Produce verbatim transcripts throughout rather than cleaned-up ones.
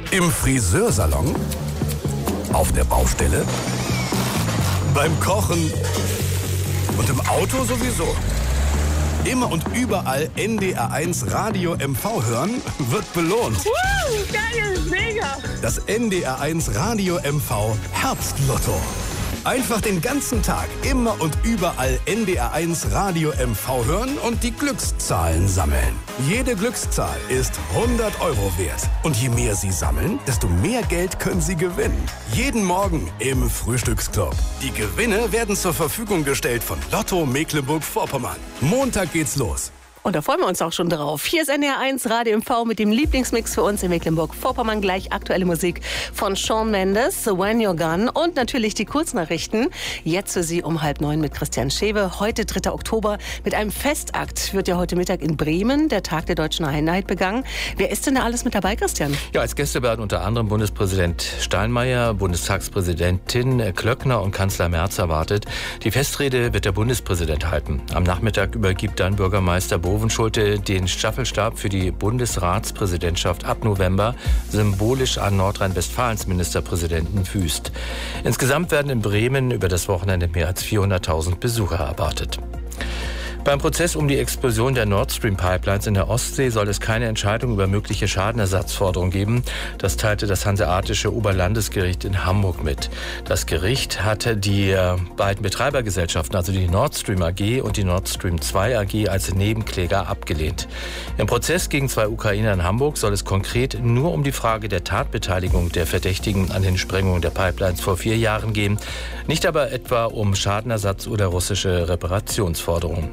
Im Friseursalon? Auf der Baustelle? Beim Kochen? Und im Auto sowieso. Immer und überall N D R eins Radio M V hören wird belohnt. Uh, geil, mega. Das N D R eins Radio M V Herbstlotto. Einfach den ganzen Tag immer und überall N D R eins Radio M V hören und die Glückszahlen sammeln. Jede Glückszahl ist hundert Euro wert. Und je mehr Sie sammeln, desto mehr Geld können Sie gewinnen. Jeden Morgen im Frühstücksclub. Die Gewinne werden zur Verfügung gestellt von Lotto Mecklenburg-Vorpommern. Montag geht's los. Und da freuen wir uns auch schon drauf. Hier ist N D R eins Radio M V mit dem Lieblingsmix für uns in Mecklenburg-Vorpommern. Gleich aktuelle Musik von Shawn Mendes, When You're Gone und natürlich die Kurznachrichten. Jetzt für Sie um halb neun mit Christian Schewe. Heute, dritter Oktober, mit einem Festakt wird ja heute Mittag in Bremen der Tag der Deutschen Einheit begangen. Wer ist denn da alles mit dabei, Christian? Ja, als Gäste werden unter anderem Bundespräsident Steinmeier, Bundestagspräsidentin Klöckner und Kanzler Merz erwartet. Die Festrede wird der Bundespräsident halten. Am Nachmittag übergibt dann Bürgermeister Bovenschulte den Staffelstab für die Bundesratspräsidentschaft ab November symbolisch an Nordrhein-Westfalens Ministerpräsidenten Wüst. Insgesamt werden in Bremen über das Wochenende mehr als vierhunderttausend Besucher erwartet. Beim Prozess um die Explosion der Nord Stream Pipelines in der Ostsee soll es keine Entscheidung über mögliche Schadenersatzforderungen geben. Das teilte das Hanseatische Oberlandesgericht in Hamburg mit. Das Gericht hatte die beiden Betreibergesellschaften, also die Nord Stream A G und die Nord Stream zwei A G, als Nebenkläger abgelehnt. Im Prozess gegen zwei Ukrainer in Hamburg soll es konkret nur um die Frage der Tatbeteiligung der Verdächtigen an den Sprengungen der Pipelines vor vier Jahren gehen, nicht aber etwa um Schadenersatz oder russische Reparationsforderungen.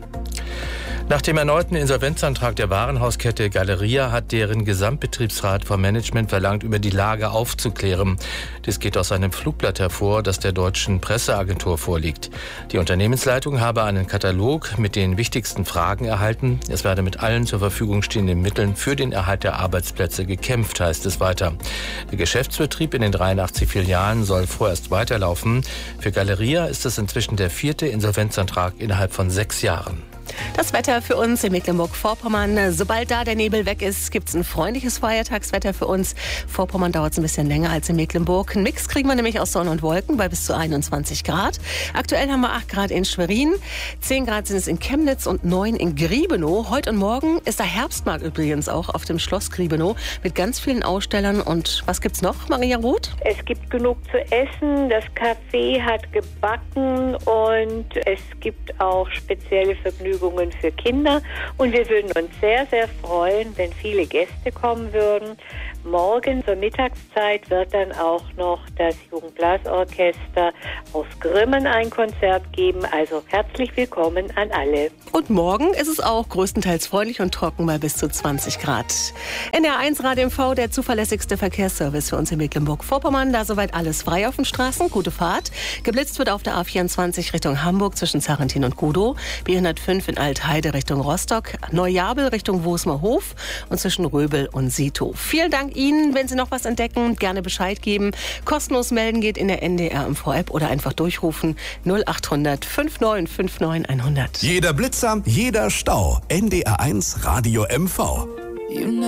Nach dem erneuten Insolvenzantrag der Warenhauskette Galeria hat deren Gesamtbetriebsrat vom Management verlangt, über die Lage aufzuklären. Dies geht aus einem Flugblatt hervor, das der deutschen Presseagentur vorliegt. Die Unternehmensleitung habe einen Katalog mit den wichtigsten Fragen erhalten. Es werde mit allen zur Verfügung stehenden Mitteln für den Erhalt der Arbeitsplätze gekämpft, heißt es weiter. Der Geschäftsbetrieb in den dreiundachtzig Filialen soll vorerst weiterlaufen. Für Galeria ist es inzwischen der vierte Insolvenzantrag innerhalb von sechs Jahren. Das Wetter für uns in Mecklenburg-Vorpommern. Sobald da der Nebel weg ist, gibt es ein freundliches Feiertagswetter für uns. Vorpommern dauert es ein bisschen länger als in Mecklenburg. Ein Mix kriegen wir nämlich aus Sonne und Wolken bei bis zu einundzwanzig Grad. Aktuell haben wir acht Grad in Schwerin, zehn Grad sind es in Chemnitz und neun in Griebenow. Heute und morgen ist der Herbstmarkt übrigens auch auf dem Schloss Griebenow mit ganz vielen Ausstellern. Und was gibt's noch, Maria Roth? Es gibt genug zu essen, das Café hat gebacken und es gibt auch spezielle Vergnügungen für Kinder. Und wir würden uns sehr, sehr freuen, wenn viele Gäste kommen würden. Morgen zur Mittagszeit wird dann auch noch das Jugendblasorchester aus Grimmen ein Konzert geben. Also herzlich willkommen an alle. Und morgen ist es auch größtenteils freundlich und trocken bei bis zu zwanzig Grad. N D R eins Radio M V, der zuverlässigste Verkehrsservice für uns in Mecklenburg-Vorpommern. Da soweit alles frei auf den Straßen. Gute Fahrt. Geblitzt wird auf der A vierundzwanzig Richtung Hamburg zwischen Sarrentin und Gudow. B hundertfünf in Altheide Richtung Rostock. Neujabel Richtung Wosmerhof und zwischen Röbel und Sito. Vielen Dank Ihnen. Wenn Sie noch was entdecken, gerne Bescheid geben. Kostenlos melden geht in der N D R M V-App oder einfach durchrufen null acht hundert neunundfünfzig neunzig hundert. Jeder Blitzer, jeder Stau. N D R eins Radio M V.